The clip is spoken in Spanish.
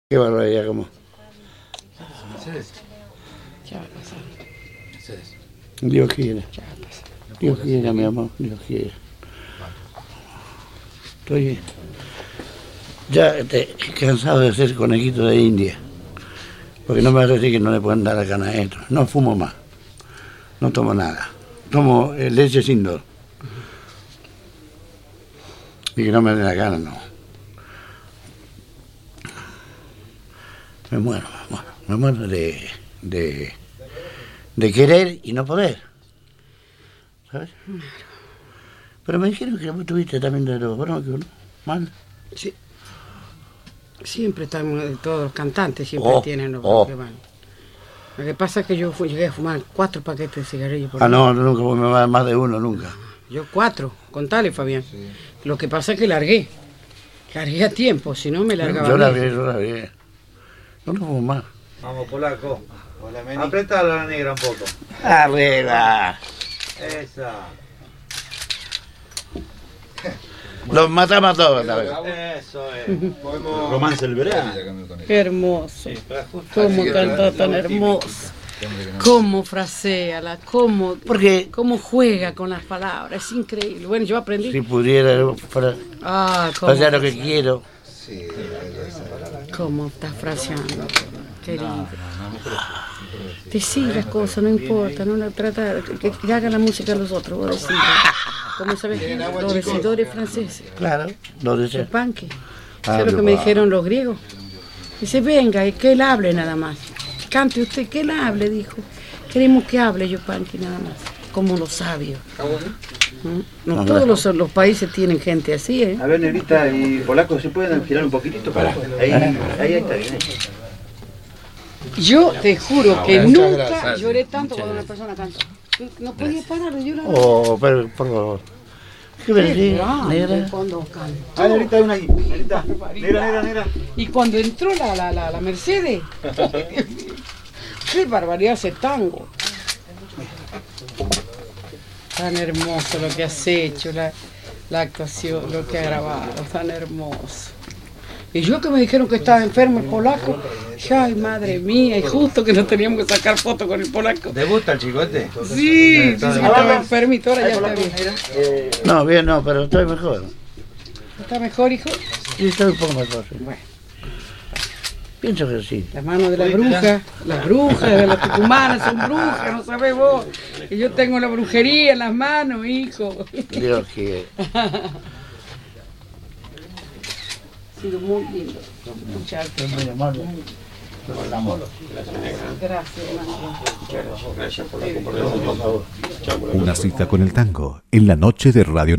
Qué barbaridad, como. Mercedes. ¿Qué va a pasar? Mercedes. Dios quiere. ¿Qué va a pasar? Dios quiere, mi amor, Dios quiere. Estoy ya cansado de ser conejito de India. Porque no me vas a decir que no le pueden dar la gana a esto. No fumo más. No tomo nada. Tomo leche sin dor. Y que no me dé la gana, no. Me muero de querer y no poder. ¿Sabes? Pero me dijeron que vos tuviste también de los bronquios, ¿no? Mal. Sí. Siempre estamos, todos los cantantes siempre tienen los bronquios mal. Lo que pasa es que yo llegué a fumar 4 paquetes de cigarrillos por día. No, nunca, me va más de uno, nunca. Yo 4, contale, Fabián. Sí. Lo que pasa es que largué a tiempo, si no me largaba. Yo largué. No fumo más. Vamos, polaco. Apretalo a la negra un poco. ¡Arriba! Esa. Los matamos a todos, ¿sabes? Eso es. Romance del verano. Qué hermoso. Cómo canta tan hermoso. Cómo frasea, cómo juega con las palabras. Es increíble. Bueno, yo aprendí. Si pudiera hacer lo que quiero. Cómo estás fraseando. Qué lindo. Decir las cosas, no importa, no la trata, que hagan la música a los otros, vos decís. ¿Cómo sabes? Los decidores franceses. Claro, los decidores. Panque. ¿Sabes lo que me dijeron los griegos? Dice, venga, y que él hable nada más. Cante usted, que él hable, dijo. Queremos que hable Yupanqui nada más, como los sabios. No todos los países tienen gente así, ¿eh? A ver, negrita y polaco, ¿se pueden girar un poquitito? Ahí está bien. Yo te juro que nunca lloré tanto cuando una persona canta. No podía parar de llorar. Pero por favor. ¿Qué negra? Cuando cantó. Negrita, una ahí. Negra. Y cuando entró la Mercedes. Qué barbaridad ese tango. Tan hermoso lo que has hecho, la actuación, lo que has grabado, tan hermoso. Y yo que me dijeron que estaba enfermo el polaco, ay madre mía, y justo que nos teníamos que sacar fotos con el polaco. ¿Te gusta el chicote? Sí, estaba enfermito, ahora ya está bien. No, bien no, pero estoy mejor. ¿Está mejor, hijo? Sí, estoy un poco mejor, sí. Bueno. Pienso que sí. Las manos de las brujas de las tucumanas son brujas, no sabés vos. Que yo tengo la brujería en las manos, hijo. Dios quiere. Ha sido muy lindo escucharte. Muy amable. Gracias, hermano. Una cita con el tango en la noche de Radio